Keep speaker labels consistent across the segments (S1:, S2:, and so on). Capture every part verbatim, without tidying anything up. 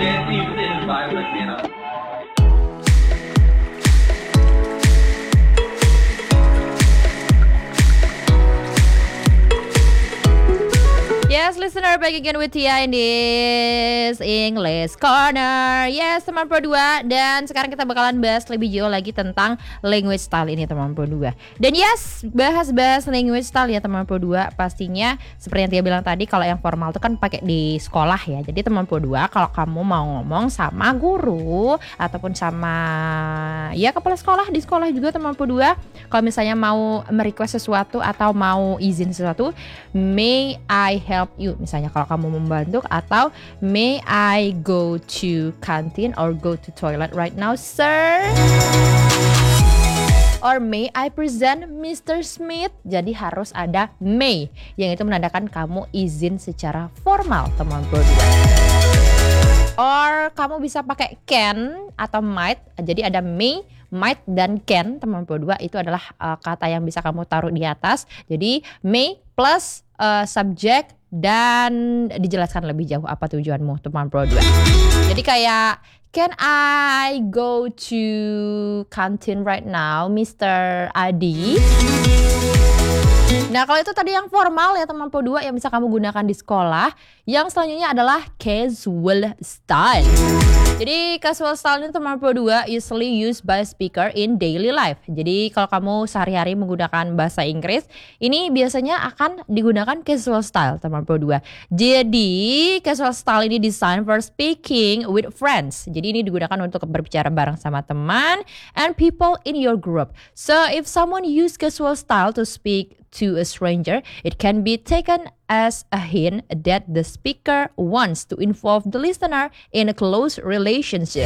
S1: Jesse itu environment ya.
S2: Yes, listener, back again with Tia in this English Corner. Yes, teman Pro dua. Dan sekarang kita bakalan bahas lebih jauh lagi tentang language style ini, teman Pro dua. Dan yes, bahas-bahas language style ya, teman Pro dua. Pastinya seperti yang Tia bilang tadi, kalau yang formal itu kan pakai di sekolah ya. Jadi teman Pro dua, kalau kamu mau ngomong sama guru ataupun sama ya kepala sekolah di sekolah juga, teman Pro dua, kalau misalnya mau merequest sesuatu atau mau izin sesuatu, may I help you, misalnya kalau kamu membantu, atau may I go to canteen or go to toilet right now sir, or may I present mister Smith. Jadi harus ada may, yang itu menandakan kamu izin secara formal, teman Pro dua. Or kamu bisa pakai can atau might. Jadi ada may, might, dan can, teman Pro dua. Itu adalah uh, kata yang bisa kamu taruh di atas. Jadi may plus uh, subject, dan dijelaskan lebih jauh apa tujuanmu, teman Pro dua. Jadi kayak, can I go to canteen right now, mister Adi? Nah, kalau itu tadi yang formal ya, teman Pro dua, yang bisa kamu gunakan di sekolah. Yang selanjutnya adalah casual style. Jadi casual style ini, teman Pro dua, usually used by speaker in daily life. Jadi kalau kamu sehari-hari menggunakan bahasa Inggris, ini biasanya akan digunakan casual style, teman Pro dua. Jadi casual style ini designed for speaking with friends. Jadi ini digunakan untuk berbicara bareng sama teman and people in your group. So if someone use casual style to speak to a stranger, it can be taken as a hint that the speaker wants to involve the listener in a close relationship.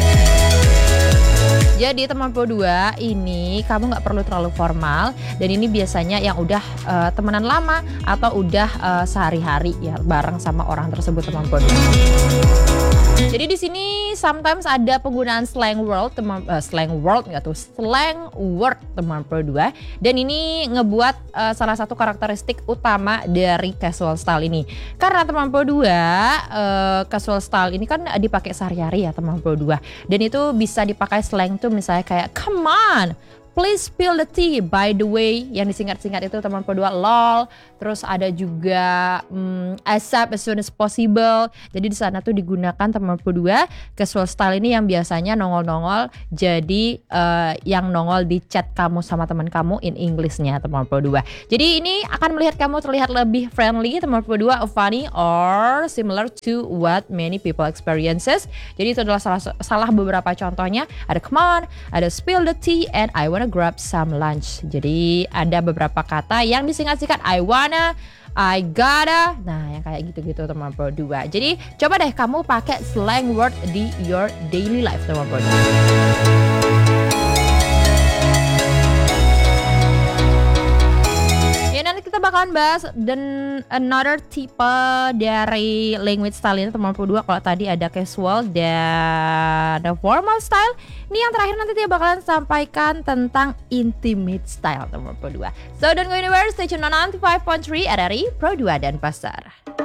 S2: Jadi teman Pro dua, ini kamu gak perlu terlalu formal. Dan ini biasanya yang udah uh, temenan lama atau udah uh, sehari-hari ya bareng sama orang tersebut, teman Pro dua. Jadi di sini sometimes ada penggunaan slang word, teman uh, slang word nggak tuh slang word, teman Pro dua. Dan ini ngebuat uh, salah satu karakteristik utama dari casual style ini. Karena teman Pro dua, uh, casual style ini kan dipakai sehari-hari ya, teman Pro dua. Dan itu bisa dipakai slang tuh misalnya kayak come on, please spill the tea, by the way, yang disingkat-singkat itu, teman Pro dua, lol. Terus ada juga um, ASAP, as soon as possible. Jadi di sana tuh digunakan, teman Pro dua, casual style ini yang biasanya nongol-nongol jadi uh, yang nongol di chat kamu sama teman kamu in English-nya, teman Pro dua. Jadi ini akan melihat kamu terlihat lebih friendly, teman Pro dua, funny or similar to what many people experiences. Jadi itu adalah salah salah beberapa contohnya. Ada come on, ada spill the tea, and I wanna grab some lunch. Jadi ada beberapa kata yang disingkat-singkat I wanna, I gotta. Nah, yang kayak gitu-gitu, teman Pro dua. Jadi coba deh kamu pakai slang word di your daily life, teman Pro dua. Ya, nanti kita bakalan bahas dan another tipe dari language style ini, teman Pro dua. Kalau tadi ada casual dan ada formal style, ini yang terakhir nanti dia bakalan sampaikan tentang intimate style, teman Pro dua. So don't go anywhere, stay tune on ninety-five point three R R I Pro dua dan Pasar.